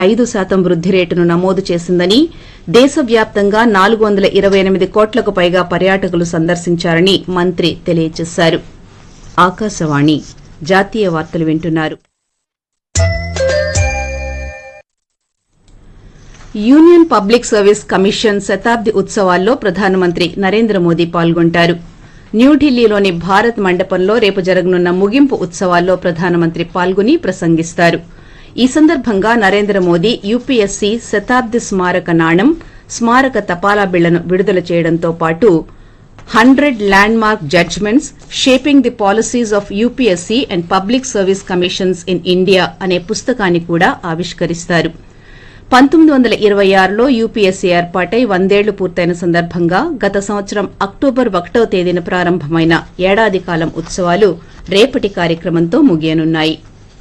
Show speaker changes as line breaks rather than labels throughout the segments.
5% వృద్ధి రేటును నమోదు చేసిందని, దేశవ్యాప్తంగా 428 కోట్లకు పైగా పర్యాటకులు సందర్శించారని మంత్రి తెలియజేశారు. ఆకాశవాణి జాతీయ వార్తలు వింటున్నారు. యూనియన్ పబ్లిక్ సర్వీస్ కమిషన్ శతాబ్ది ఉత్సవాల్లో ప్రధానమంత్రి నరేంద్ర మోదీ పాల్గొంటారు. న్యూఢిల్లీలోని భారత్ మండపంలో రేపు జరగనున్న ముగింపు ఉత్సవాల్లో ప్రధానమంత్రి పాల్గొని ప్రసంగిస్తారు. ఈ సందర్భంగా నరేంద్ర మోదీ యూపీఎస్సీ శతాబ్ది స్మారక నాణం, స్మారక తపాలా బిళ్లను విడుదల చేయడంతో పాటు 100 land mark judgements shaping the policies of UPSC and public service commissions in India అనే పుస్తకాన్ని కూడా ఆవిష్కరిస్తారు. 1926లో యూపీఎస్సీ ఏర్పాటై 100 ఏళ్లు పూర్తయిన సందర్భంగా గత సంవత్సరం అక్టోబర్ 1వ తేదీన ప్రారంభమైన ఏడాది కాలం ఉత్సవాలు రేపటి కార్యక్రమంతో ముగియనున్నాయి.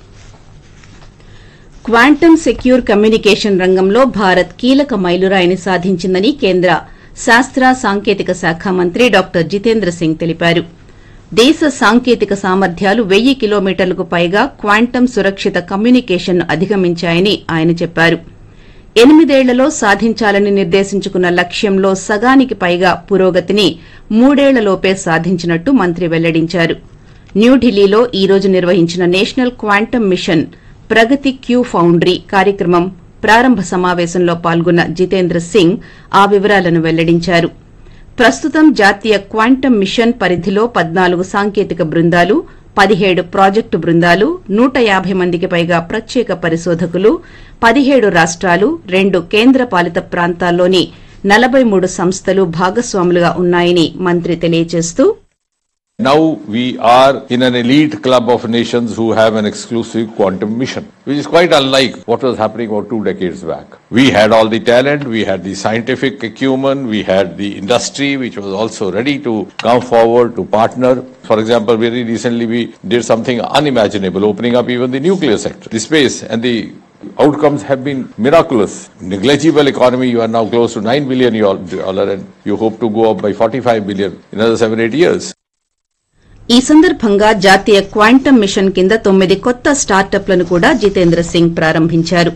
క్వాంటమ్ సెక్యూర్ కమ్యూనికేషన్ రంగంలో భారత్ కీలక మైలురాయిని సాధించిందని కేంద్ర శాస్త్ర సాంకేతిక శాఖ మంత్రి డాక్టర్ జితేంద్ర సింగ్ తెలిపారు. దేశ సాంకేతిక సామర్థ్యాలు 1000 కిలోమీటర్లకు పైగా క్వాంటమ్ సురక్షిత కమ్యూనికేషన్ను అధిగమించాయని ఆయన చెప్పారు. 8 ఏళ్లలో సాధించాలని నిర్దేశించుకున్న లక్ష్యంలో సగానికి పైగా పురోగతిని 3 ఏళ్లలోపే సాధించినట్టు మంత్రి వెల్లడించారు. న్యూఢిల్లీలో ఈ రోజు నిర్వహించిన నేషనల్ క్వాంటమ్ మిషన్ ప్రగతి క్యూ ఫౌండరీ కార్యక్రమం ప్రారంభ సమావేశంలో పాల్గొన్న జితేంద్ర సింగ్ ఆ వివరాలను వెల్లడించారు. ప్రస్తుతం జాతీయ క్వాంటమ్ మిషన్ పరిధిలో 14 సాంకేతిక బృందాలు, 17 ప్రాజెక్టు బృందాలు, 150 మందికి పైగా ప్రత్యేక పరిశోధకులు, 17 రాష్ట్రాలు, 2 కేంద్రపాలిత ప్రాంతాల్లోని 43 సంస్థలు భాగస్వాములుగా ఉన్నాయని మంత్రి తెలియజేస్తూ,
Now we are in an elite club of nations who have an exclusive quantum mission, which is quite unlike what was happening about 2 decades back. We had all the talent, we had the scientific acumen, we had the industry which was also ready to come forward to partner. For example, very recently we did something unimaginable, opening up even the nuclear sector, the space, and the outcomes have been miraculous. Negligible economy, you are now close to $9 billion and you hope to go up by $45 billion in another 7-8 years.
ఈ సందర్భంగా జాతీయ quantum mission కింద 9 కొత్త స్టార్టప్లను కూడా జితేంద్ర సింగ్ ప్రారంభించారు.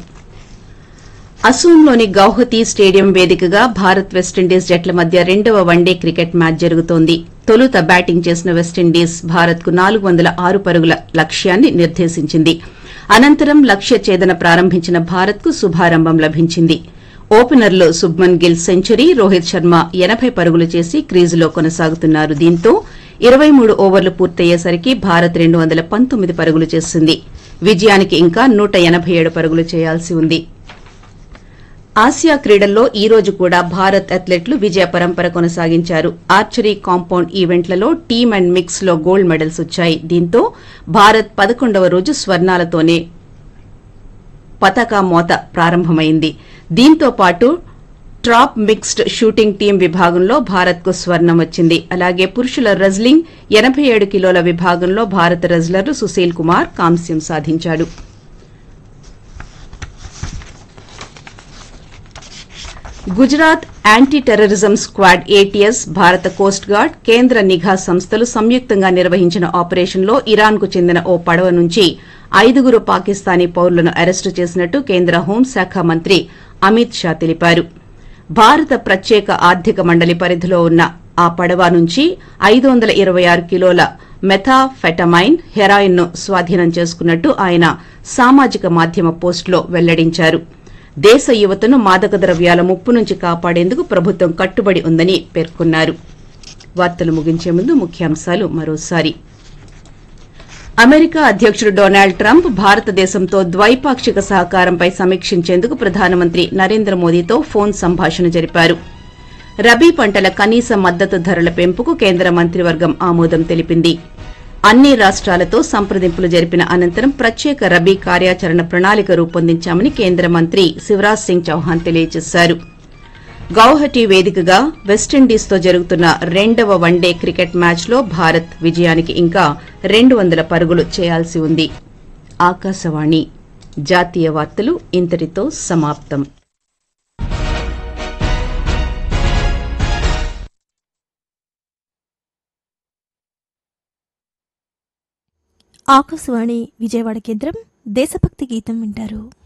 అసోంలోని Guwahati stadium వేదికగా Bharat West Indies జట్ల మధ్య 2వ వన్డే క్రికెట్ మ్యాచ్ జరుగుతోంది. తొలుత బ్యాటింగ్ చేసిన వెస్టిండీస్ భారత్కు 406 పరుగుల లక్ష్యాన్ని నిర్దేశించింది. అనంతరం లక్ష్య ఛేదన ప్రారంభించిన భారత్కు శుభారంభం లభించింది. ఓపెనర్లు శుభ్మన్ గిల్ సెంచరీ, రోహిత్ శర్మ 80 పరుగులు చేసి క్రీజులో కొనసాగుతున్నారు. దీంతో 23 ఓవర్లు పూర్తయ్యేసరికి భారత్ 219 పరుగులు చేసింది. విజయానికి ఇంకా 187 పరుగులు చేయాల్సి ఉంది. ఆసియా క్రీడల్లో ఈ రోజు కూడా భారత్ అథ్లెట్లు విజయ పరంపర కొనసాగించారు. Archery compound ఈవెంట్లలో team and mix లో గోల్డ్ మెడల్స్ వచ్చాయి. దీంతో భారత్ 11వ రోజు స్వర్ణాలతోనే పతాక మోత ప్రారంభమైంది. దీంతో పాటు ట్రాప్ మిక్స్డ్ షూటింగ్ టీం విభాగంలో భారత్కు స్వర్ణం వచ్చింది. అలాగే పురుషుల రెజ్లింగ్ 87 కిలోల విభాగంలో భారత రెజ్లర్ సుశీల్ కుమార్ కాంస్యం సాధించాడు. Gujarat anti terrorism squad ATS, భారత కోస్ట్ గార్డ్, కేంద్ర నిఘా సంస్థలు సంయుక్తంగా నిర్వహించిన ఆపరేషన్లో ఇరాన్కు చెందిన ఓ పడవ నుంచి 5 పాకిస్తానీ పౌరులను అరెస్టు చేసినట్టు కేంద్ర హోంశాఖ మంత్రి అమిత్ షా తెలిపారు. భారత ప్రత్యేక ఆర్థిక మండలి పరిధిలో ఉన్న ఆ పడవ నుంచి 526 కిలోల మెథాఫెటమైన్, హెరాయిన్ ను స్వాధీనం చేసుకున్నట్టు ఆయన సామాజిక మాధ్యమ పోస్టులో వెల్లడించారు. దేశ యువతను మాదక ద్రవ్యాల ముప్పు నుంచి కాపాడేందుకు ప్రభుత్వం కట్టుబడి ఉందని పేర్కొన్నారు. వార్తలు ముగించే ముందు ముఖ్యాంశాలు మరోసారి. అమెరికా అధ్యకుడు డొనాల్డ్ ట్రంప్ భారతదేశంతో ద్వైపాక్షిక సహకారంపై సమీక్షించేందుకు ప్రధానమంత్రి నరేంద్ర మోదీతో ఫోన్ సంభాషణ జరిపారు. రబీ పంటల కనీస మద్దతు ధరల పెంపుకు కేంద్ర మంత్రివర్గం ఆమోదం తెలిపింది. అన్ని రాష్ట్రాలతో సంప్రదింపులు జరిపిన అనంతరం ప్రత్యేక రబీ కార్యాచరణ ప్రణాళిక రూపొందించామని కేంద్ర మంత్రి శివరాజ్ సింగ్ చౌహాన్ తెలియజేశారు. గౌహటి వేదికగా వెస్టిండీస్తో జరుగుతున్న 2వ వన్డే క్రికెట్ మ్యాచ్లో భారత్ విజయానికి ఇంకా 200 పరుగులు చేయాల్సి ఉంది. ఆకాశవాణి జాతీయ వార్తలు ఇంతటితో సమాప్తం.
ఆకాశవాణి విజయవాడ కేంద్రం దేశభక్తి గీతం వింటారు.